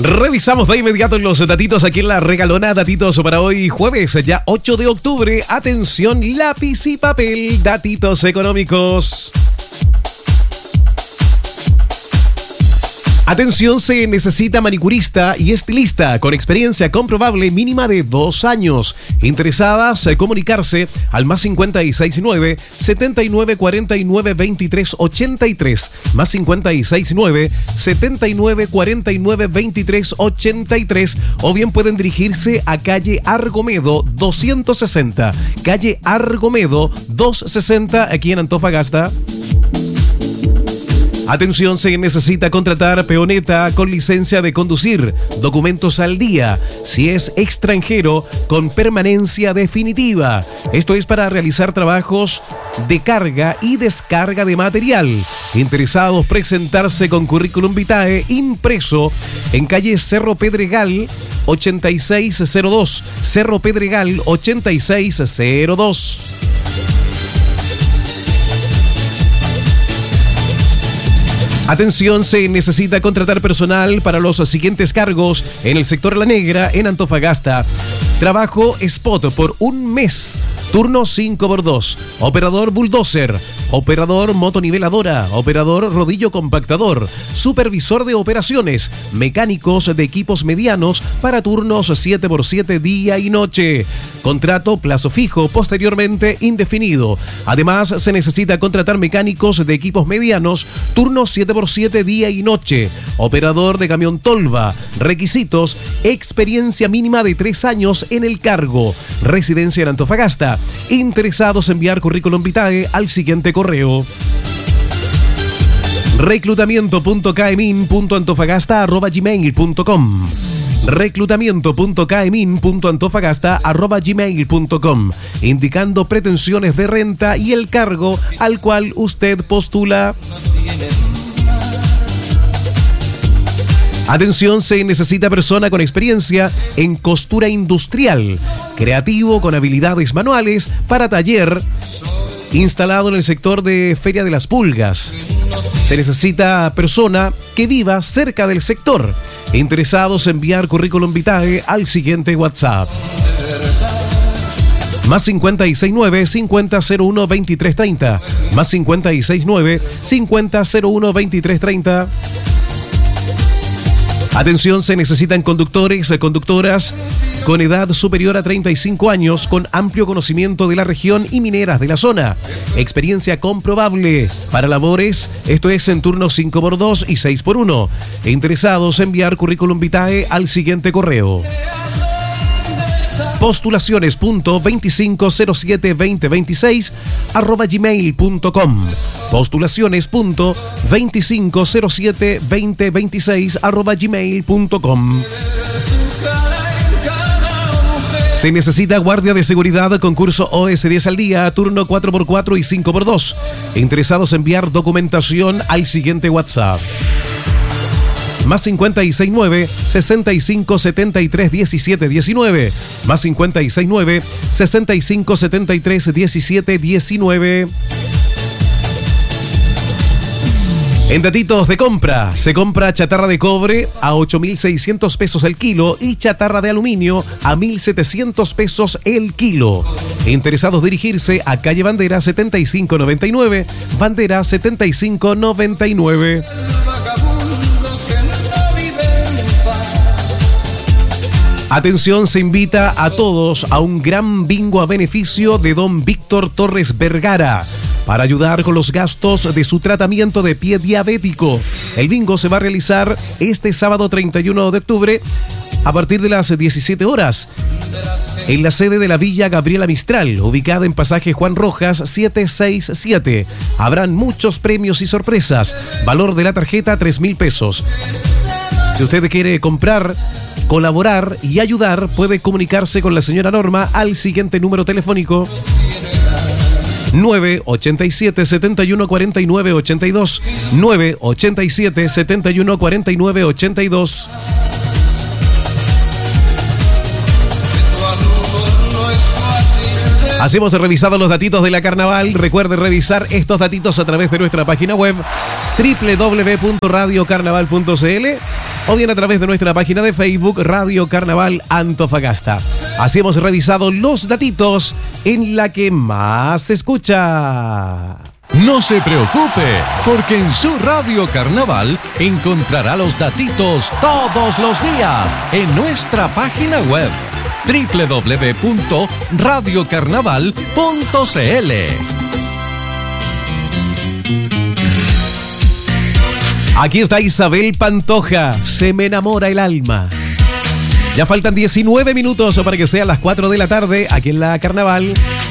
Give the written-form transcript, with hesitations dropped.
Revisamos de inmediato los datitos aquí en La Regalona. Datitos para hoy jueves, ya 8 de octubre. Atención, lápiz y papel. Datitos económicos. Atención, se necesita manicurista y estilista con experiencia comprobable mínima de 2 años. Interesadas, comunicarse al más 569 79 49 23 83, más 569 79 49 23 83, o bien pueden dirigirse a calle Argomedo 260, calle Argomedo 260 aquí en Antofagasta. Atención, se necesita contratar peoneta con licencia de conducir, documentos al día, si es extranjero, con permanencia definitiva. Esto es para realizar trabajos de carga y descarga de material. Interesados, presentarse con currículum vitae impreso en calle Cerro Pedregal 8602, Cerro Pedregal 8602. Atención, se necesita contratar personal para los siguientes cargos en el sector La Negra en Antofagasta. Trabajo spot por 1 mes. Turno 5x2. Operador bulldozer. Operador motoniveladora. Operador rodillo compactador. Supervisor de operaciones. Mecánicos de equipos medianos para turnos 7x7 día y noche. Contrato plazo fijo, posteriormente indefinido. Además, se necesita contratar mecánicos de equipos medianos. Turno 7x7 día y noche. Operador de camión tolva. Requisitos: experiencia mínima de 3 años en el cargo. Residencia en Antofagasta. Interesados, enviar currículum vitae al siguiente correo: reclutamiento.kmin.antofagasta@gmail.com, reclutamiento.kmin.antofagasta@gmail.com, indicando pretensiones de renta y el cargo al cual usted postula. Atención, se necesita persona con experiencia en costura industrial, creativo con habilidades manuales para taller instalado en el sector de Feria de las Pulgas. Se necesita persona que viva cerca del sector. Interesados, enviar currículum vitae al siguiente WhatsApp: más 569 5001 2330, más 569 5001 2330. Atención, se necesitan conductores, conductoras con edad superior a 35 años, con amplio conocimiento de la región y mineras de la zona. Experiencia comprobable para labores, esto es en turnos 5x2 y 6x1. Interesados, enviar currículum vitae al siguiente correo: postulaciones.25072026@gmail.com, postulaciones.25072026@gmail.com. Se necesita guardia de seguridad, concurso OS10 al día, turno 4x4 y 5x2. Interesados, enviar documentación al siguiente WhatsApp: más 569 65 73 17 19, más 569 65 73 17 19. En datitos de compra, se compra chatarra de cobre a 8.600 pesos el kilo y chatarra de aluminio a 1.700 pesos el kilo. Interesados, dirigirse a calle Bandera 7599, Bandera 7599. Atención, se invita a todos a un gran bingo a beneficio de don Víctor Torres Vergara para ayudar con los gastos de su tratamiento de pie diabético. El bingo se va a realizar este sábado 31 de octubre a partir de las 17 horas en la sede de la Villa Gabriela Mistral, ubicada en pasaje Juan Rojas 767. Habrán muchos premios y sorpresas. Valor de la tarjeta 3.000 pesos. Si usted quiere comprar, colaborar y ayudar, puede comunicarse con la señora Norma al siguiente número telefónico: 987 71 49 82, 987 71 49 82. Así hemos revisado los datitos de la carnaval. Recuerde revisar estos datitos a través de nuestra página web www.radiocarnaval.cl. o bien a través de nuestra página de Facebook Radio Carnaval Antofagasta. Así hemos revisado los datitos en la que más se escucha. No se preocupe, porque en su Radio Carnaval encontrará los datitos todos los días en nuestra página web www.radiocarnaval.cl. Aquí está Isabel Pantoja, Se me enamora el alma. Ya faltan 19 minutos para que sean las 4 de la tarde aquí en la Carnaval.